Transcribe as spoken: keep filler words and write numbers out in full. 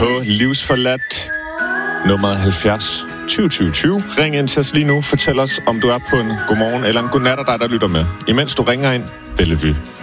på Livsforladt nummer halvfjerds tyve tyve tyve. Ring ind til os lige nu. Fortæl os, om du er på en godmorgen eller en godnat af dig, der lytter med. Imens du ringer ind, Bellevue.